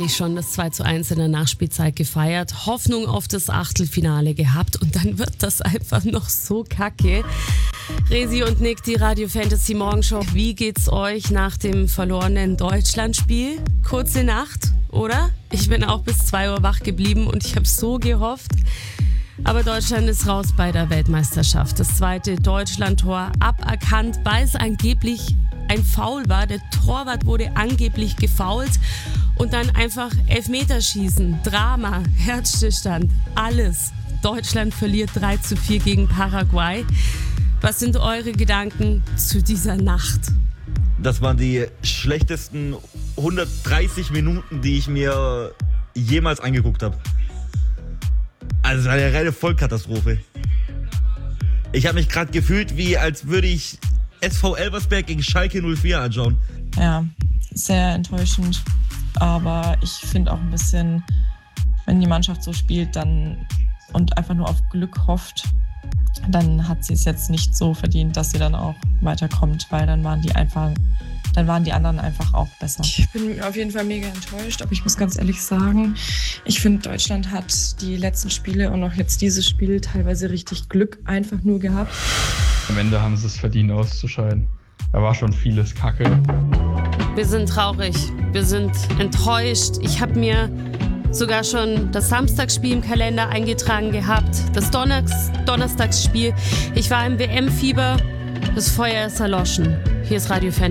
eigentlich schon das 2:1 in der Nachspielzeit gefeiert, Hoffnung auf das Achtelfinale gehabt und dann wird das einfach noch so kacke. Resi und Nick, die Radio Fantasy Morgenshow. Wie geht's euch nach dem verlorenen Deutschlandspiel? Kurze Nacht, oder? Ich bin auch bis 2 Uhr wach geblieben und ich habe so gehofft. Aber Deutschland ist raus bei der Weltmeisterschaft. Das zweite Deutschland-Tor aberkannt, weil es angeblich ein Foul war. Der Torwart wurde angeblich gefoult und dann einfach Elfmeterschießen, Drama, Herzstillstand, alles. Deutschland verliert 3:4 gegen Paraguay. Was sind eure Gedanken zu dieser Nacht? Das waren die schlechtesten 130 Minuten, die ich mir jemals angeguckt habe. Also eine reine Vollkatastrophe. Ich habe mich gerade gefühlt, wie als würde ich SV Elversberg gegen Schalke 04 anschauen. Ja, sehr enttäuschend. Aber ich finde auch ein bisschen, wenn die Mannschaft so spielt dann und einfach nur auf Glück hofft, dann hat sie es jetzt nicht so verdient, dass sie dann auch weiterkommt, weil dann waren die anderen einfach auch besser. Ich bin auf jeden Fall mega enttäuscht, aber ich muss ganz ehrlich sagen, ich finde, Deutschland hat die letzten Spiele und auch jetzt dieses Spiel teilweise richtig Glück einfach nur gehabt. Am Ende haben sie es verdient auszuscheiden. Da war schon vieles Kacke. Wir sind traurig, wir sind enttäuscht. Ich habe mir sogar schon das Samstagsspiel im Kalender eingetragen gehabt, das Donnerstagsspiel. Ich war im WM-Fieber, das Feuer ist erloschen. Hier ist Radio Fantasy.